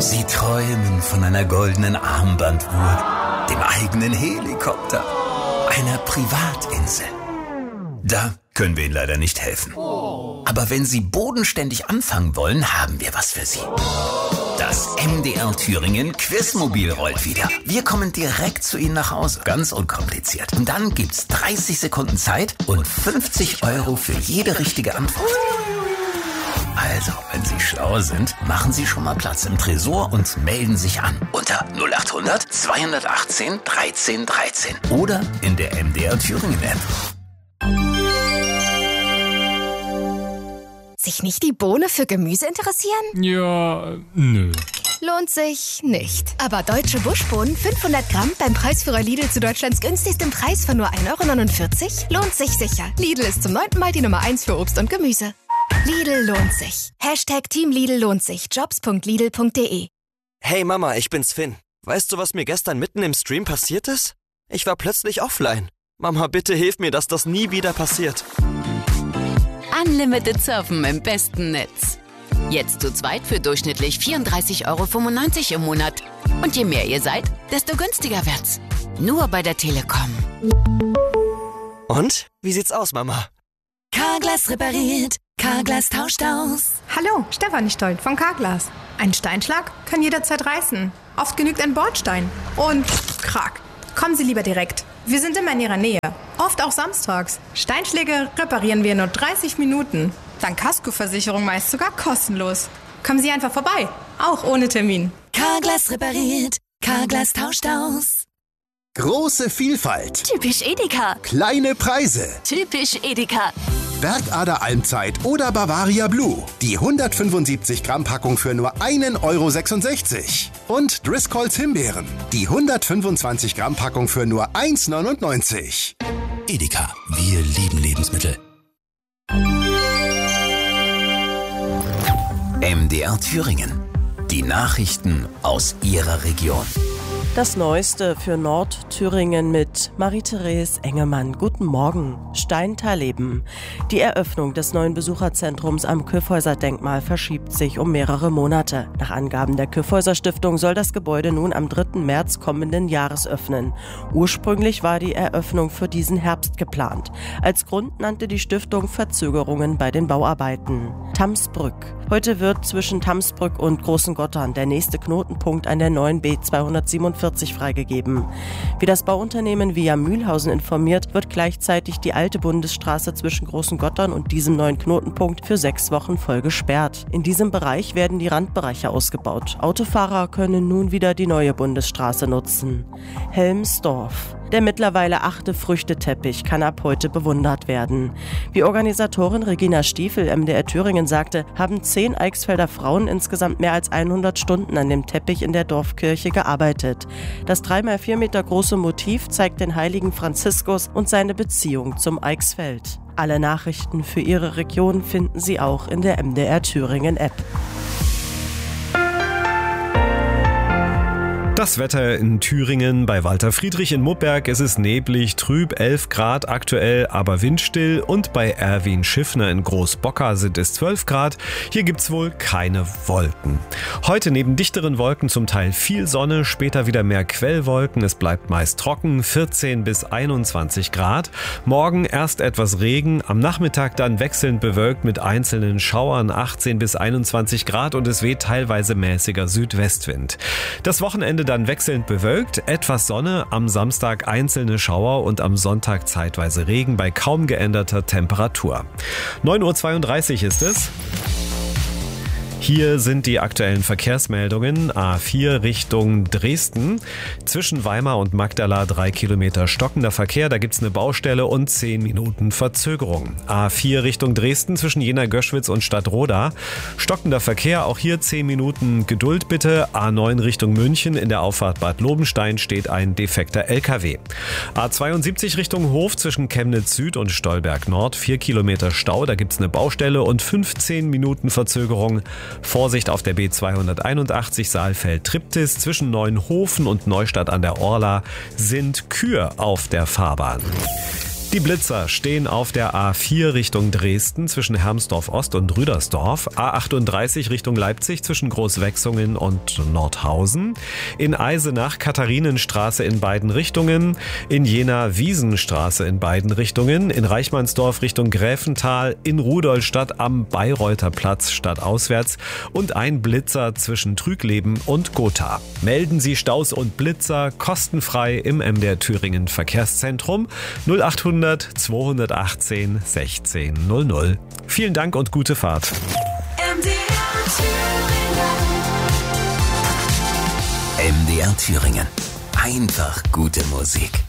Sie träumen von einer goldenen Armbanduhr, dem eigenen Helikopter, einer Privatinsel. Da können wir Ihnen leider nicht helfen. Aber wenn Sie bodenständig anfangen wollen, haben wir was für Sie. Das MDR Thüringen Quizmobil rollt wieder. Wir kommen direkt zu Ihnen nach Hause. Ganz unkompliziert. Und dann gibt's 30 Sekunden Zeit und 50 € für jede richtige Antwort. Also, wenn Sie schlau sind, machen Sie schon mal Platz im Tresor und melden sich an. Unter 0800 218 1313 oder in der MDR Thüringen App. Sich nicht die Bohne für Gemüse interessieren? Ja, nö. Lohnt sich nicht. Aber deutsche Buschbohnen 500 Gramm beim Preisführer Lidl zu Deutschlands günstigsten Preis von nur 1,49 € lohnt sich sicher. Lidl ist zum 9. Mal die Nummer 1 für Obst und Gemüse. Lidl lohnt sich. #Team Lidl lohnt sich. Jobs.lidl.de. Hey Mama, ich bin's Finn. Weißt du, was mir gestern mitten im Stream passiert ist? Ich war plötzlich offline. Mama, bitte hilf mir, dass das nie wieder passiert. Unlimited Surfen im besten Netz. Jetzt zu zweit für durchschnittlich 34,95 € im Monat. Und je mehr ihr seid, desto günstiger wird's. Nur bei der Telekom. Und? Wie sieht's aus, Mama? Carglass repariert. Carglass tauscht aus. Hallo, Stefanie Stolt von Carglass. Ein Steinschlag kann jederzeit reißen. Oft genügt ein Bordstein. Und krack. Kommen Sie lieber direkt. Wir sind immer in Ihrer Nähe. Oft auch samstags. Steinschläge reparieren wir in nur 30 Minuten. Dank Kaskoversicherung meist sogar kostenlos. Kommen Sie einfach vorbei. Auch ohne Termin. Carglass repariert. Carglass tauscht aus. Große Vielfalt. Typisch Edeka. Kleine Preise. Typisch Edeka. Bergader Almzeit oder Bavaria Blue. Die 175 Gramm Packung für nur 1,66 €. Und Driscolls Himbeeren. Die 125 Gramm Packung für nur 1,99 €. Edeka, wir lieben Lebensmittel. MDR Thüringen. Die Nachrichten aus Ihrer Region. Das Neueste für Nordthüringen mit Marie-Therese Engemann. Guten Morgen. Steintal-Leben. Die Eröffnung des neuen Besucherzentrums am Kyffhäuser-Denkmal verschiebt sich um mehrere Monate. Nach Angaben der Kyffhäuser-Stiftung soll das Gebäude nun am 3. März kommenden Jahres öffnen. Ursprünglich war die Eröffnung für diesen Herbst geplant. Als Grund nannte die Stiftung Verzögerungen bei den Bauarbeiten. Tamsbrück. Heute wird zwischen Tamsbrück und Großen Gottern der nächste Knotenpunkt an der neuen B247 freigegeben. Wie das Bauunternehmen Via Mühlhausen informiert, wird gleichzeitig die alte Bundesstraße zwischen Großen Gottern und diesem neuen Knotenpunkt für 6 Wochen voll gesperrt. In diesem Bereich werden die Randbereiche ausgebaut. Autofahrer können nun wieder die neue Bundesstraße nutzen. Helmsdorf. Der mittlerweile 8. Früchteteppich kann ab heute bewundert werden. Wie Organisatorin Regina Stiefel MDR Thüringen sagte, haben 10 Eichsfelder Frauen insgesamt mehr als 100 Stunden an dem Teppich in der Dorfkirche gearbeitet. Das 3x4 Meter große Motiv zeigt den heiligen Franziskus und seine Beziehung zum Eichsfeld. Alle Nachrichten für Ihre Region finden Sie auch in der MDR Thüringen App. Das Wetter in Thüringen bei Walter Friedrich in Muppberg. Es ist neblig, trüb, 11 Grad aktuell, aber windstill. Und bei Erwin Schiffner in Großbocker sind es 12 Grad. Hier gibt's wohl keine Wolken. Heute neben dichteren Wolken zum Teil viel Sonne, später wieder mehr Quellwolken. Es bleibt meist trocken, 14 bis 21 Grad. Morgen erst etwas Regen, am Nachmittag dann wechselnd bewölkt mit einzelnen Schauern, 18 bis 21 Grad und es weht teilweise mäßiger Südwestwind. Das Wochenende dann wechselnd bewölkt, etwas Sonne, am Samstag einzelne Schauer und am Sonntag zeitweise Regen bei kaum geänderter Temperatur. 9:32 Uhr ist es. Hier sind die aktuellen Verkehrsmeldungen. A4 Richtung Dresden. Zwischen Weimar und Magdala 3 Kilometer stockender Verkehr. Da gibt's eine Baustelle und 10 Minuten Verzögerung. A4 Richtung Dresden zwischen Jena-Göschwitz und Stadtroda. Stockender Verkehr. Auch hier 10 Minuten Geduld bitte. A9 Richtung München. In der Auffahrt Bad Lobenstein steht ein defekter LKW. A72 Richtung Hof zwischen Chemnitz Süd und Stolberg Nord. 4 Kilometer Stau. Da gibt's eine Baustelle und 15 Minuten Verzögerung. Vorsicht auf der B281 Saalfeld-Triptis. Zwischen Neuenhofen und Neustadt an der Orla sind Kühe auf der Fahrbahn. Die Blitzer stehen auf der A4 Richtung Dresden zwischen Hermsdorf Ost und Rüdersdorf, A38 Richtung Leipzig zwischen Großwechsungen und Nordhausen, in Eisenach Katharinenstraße in beiden Richtungen, in Jena Wiesenstraße in beiden Richtungen, in Reichmannsdorf Richtung Gräfental, in Rudolstadt am Bayreuther Platz stadtauswärts und ein Blitzer zwischen Trügleben und Gotha. Melden Sie Staus und Blitzer kostenfrei im MDR Thüringen Verkehrszentrum 0800 218 16 00. Vielen Dank und gute Fahrt. MDR Thüringen. Einfach gute Musik.